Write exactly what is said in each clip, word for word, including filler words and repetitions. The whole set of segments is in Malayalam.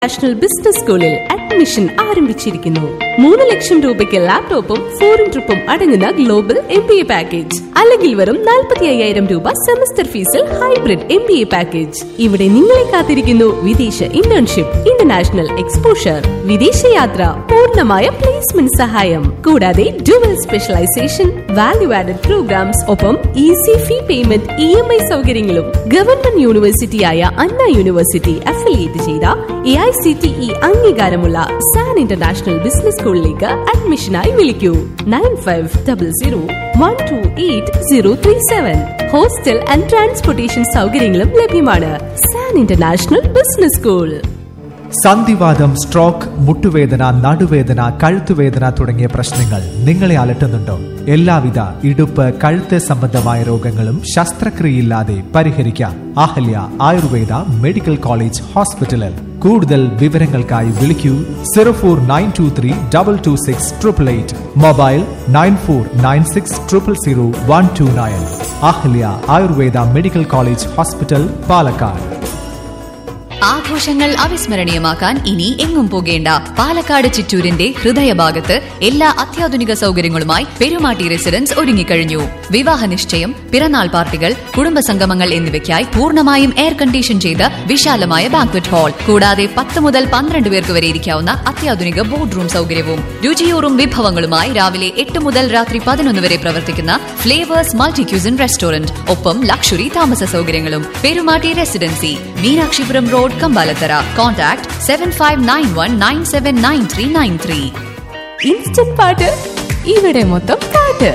നാഷണൽ ബിസിനസ് സ്കൂളിൽ അഡ്മിഷൻ ആരംഭിച്ചിരിക്കുന്നു. മൂന്ന് ലക്ഷം രൂപയ്ക്ക് ലാപ്ടോപ്പും ഫോറിൻ ട്രിപ്പും അടങ്ങുന്ന global M B A package, അല്ലെങ്കിൽ വെറും നാൽപ്പത്തി അയ്യായിരം രൂപ സെമസ്റ്റർ ഫീസിൽ hybrid M B A package. ഇവിടെ നിങ്ങളെ കാത്തിരിക്കുന്നു വിദേശ ഇന്റേൺഷിപ്പ്, ഇന്റർനാഷണൽ എക്സ്പോഷർ, വിദേശയാത്ര, പൂർണ്ണമായ പ്ലേസ്മെന്റ് സഹായം, കൂടാതെ dual specialisation, value added programmes, ഒപ്പം easy fee payment, E M I സൗകര്യങ്ങളും. ഗവൺമെന്റ് യൂണിവേഴ്സിറ്റിയായ അണ്ണാ യൂണിവേഴ്സിറ്റി അഫിലിയേറ്റ് ചെയ്ത A I C T E അംഗീകാരമുള്ള സാൻ ഇന്റർനാഷണൽ ബിസിനസ് സ്കൂളിലേക്ക് അഡ്മിഷനായി വിളിക്കൂ nine five double zero one two eight zero three seven. Hostel and transportation സൗകര്യങ്ങളും ലഭ്യമാണ്. San international business school. സന്ധിവാതം, stroke, മുട്ടുവേദന, നടുവേദന, കഴുത്തുവേദന തുടങ്ങിയ പ്രശ്നങ്ങൾ നിങ്ങളെ അലട്ടുന്നുണ്ടോ? എല്ലാവിധ ഇടുപ്പ്, കഴുത്ത് സംബന്ധമായ രോഗങ്ങളും ശസ്ത്രക്രിയയില്ലാതെ പരിഹരിക്കാം. അഹല്യ ആയുർവേദ മെഡിക്കൽ കോളേജ് ഹോസ്പിറ്റലിൽ. കൂടുതൽ വിവരങ്ങൾക്കായി വിളിക്കൂ zero four nine to three double two six triple eight. Mobile nine four nine six triple zero one two nine. Ahalya Ayurveda medical college hospital, Palakkad. ആഘോഷങ്ങൾ അവിസ്മരണീയമാക്കാൻ ഇനി എങ്ങും പോകേണ്ട. പാലക്കാട് ചിറ്റൂരിന്റെ ഹൃദയഭാഗത്ത് എല്ലാ അത്യാധുനിക സൗകര്യങ്ങളുമായി പെരുമാട്ടി റെസിഡൻസ് ഒരുങ്ങിക്കഴിഞ്ഞു. വിവാഹ നിശ്ചയം, പിറന്നാൾ പാർട്ടികൾ, കുടുംബസംഗമങ്ങൾ എന്നിവയ്ക്കായി പൂർണ്ണമായും എയർ കണ്ടീഷൻ ചെയ്ത വിശാലമായ ബാങ്ക്വറ്റ് ഹാൾ, കൂടാതെ പത്ത് മുതൽ പന്ത്രണ്ട് പേർക്ക് വരെ ഇരിക്കാവുന്ന അത്യാധുനിക ബോർഡ് റൂം സൗകര്യവും. രുചിയൂറും വിഭവങ്ങളുമായി രാവിലെ എട്ട് മുതൽ രാത്രി പതിനൊന്ന് വരെ പ്രവർത്തിക്കുന്ന ഫ്ലേവേഴ്സ് മൾട്ടി ക്യൂസിൻ റെസ്റ്റോറന്റ്, ഒപ്പം ലക്ഷറി താമസ സൗകര്യങ്ങളും. Perumatty residency, Meenakshipuram road, Kambalathara. Contact seven five nine one nine seven nine three nine three. Instant പാട്ട്, ഇവിടെ മൊത്തം പാട്ട്.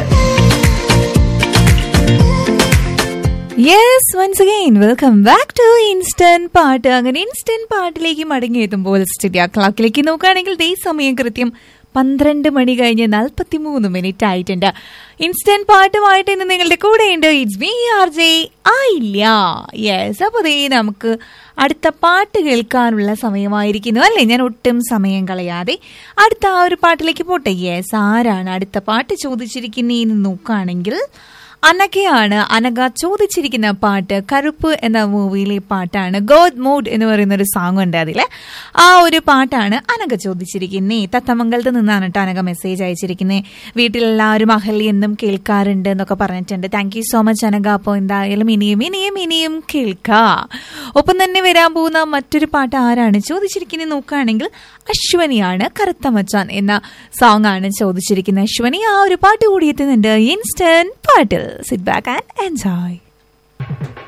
Yes, once again welcome back to instant പാട്ട്. അങ്ങനെ ഇൻസ്റ്റന്റ് പാട്ടിലേക്ക് മടങ്ങിയെത്തുമ്പോൾ സ്റ്റുഡിയോ ക്ലോക്കിലേക്ക് നോക്കുകയാണെങ്കിൽ ദേ സമയം കൃത്യം പന്ത്രണ്ട് മണി കഴിഞ്ഞ് നാൽപ്പത്തി മൂന്ന് മിനിറ്റ് ആയിട്ടുണ്ട്. ഇൻസ്റ്റന്റ് പാട്ടുമായിട്ട് ഇന്ന് നിങ്ങളുടെ കൂടെയുണ്ട് ഇറ്റ്സ് മീ ആർ ജെ ആയില്ല. യെസ്, അപ്പോൾ ദേ നമുക്ക് അടുത്ത പാട്ട് കേൾക്കാനുള്ള സമയമായിരിക്കുന്നു അല്ലേ? ഞാൻ ഒട്ടും സമയം കളയാതെ അടുത്ത ആ ഒരു പാട്ടിലേക്ക് പോട്ടെ. യെസ്, ആരാണ് അടുത്ത പാട്ട് ചോദിച്ചിരിക്കുന്നതെന്ന് നോക്കുകയാണെങ്കിൽ അനഘയാണ്. അനഘ ചോദിച്ചിരിക്കുന്ന പാട്ട് കറുപ്പ് എന്ന മൂവിയിലെ പാട്ടാണ്. ഗോഡ് മൂഡ് എന്ന് പറയുന്ന ഒരു സോങ് ഉണ്ട്, അതിലെ ആ ഒരു പാട്ടാണ് അനഘ ചോദിച്ചിരിക്കുന്നേ. തത്തമംഗലത്ത് നിന്നാണ് കേട്ടോ അനഘ മെസ്സേജ് അയച്ചിരിക്കുന്നത്. വീട്ടിലെല്ലാവരും അഹല്യ എന്നും കേൾക്കാറുണ്ട് എന്നൊക്കെ പറഞ്ഞിട്ടുണ്ട്. Thank you so much Anagha. അപ്പോൾ എന്തായാലും ഇനിയും ഇനിയും ഇനിയും കേൾക്കാം. ഒപ്പം തന്നെ വരാൻ പോകുന്ന മറ്റൊരു പാട്ട് ആരാണ് ചോദിച്ചിരിക്കുന്നത് നോക്കുകയാണെങ്കിൽ അശ്വനിയാണ്. കറുത്ത മച്ചാൻ എന്ന സോങ് ആണ് ചോദിച്ചിരിക്കുന്നത് അശ്വനി. ആ ഒരു പാട്ട് കൂടി എത്തുന്നുണ്ട് ഇൻസ്റ്റന്റ് പാട്ടിൽ. Sit back and enjoy.